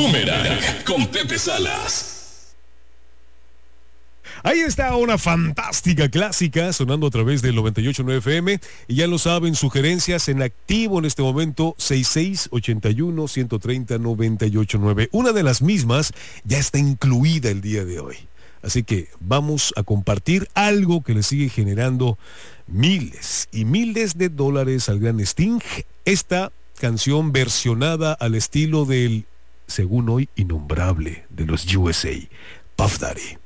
Boomerang con Pepe Salas. Ahí está una fantástica clásica sonando a través del 98.9 FM. Y ya lo saben, sugerencias en activo en este momento, 6681-130-989. Una de las mismas ya está incluida el día de hoy. Así que vamos a compartir algo que le sigue generando miles y miles de dólares al gran Sting. Esta canción versionada al estilo del, según hoy, innombrable de los USA, Puff Daddy.